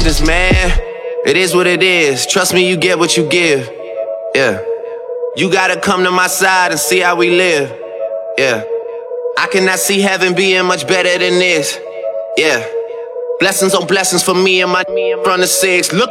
business, man. It is what it is. Trust me, you get what you give. Yeah. You gotta come to my side and see how we live. Yeah. I cannot see heaven being much better than this. Yeah. Blessings on blessings for me and my from the six. Look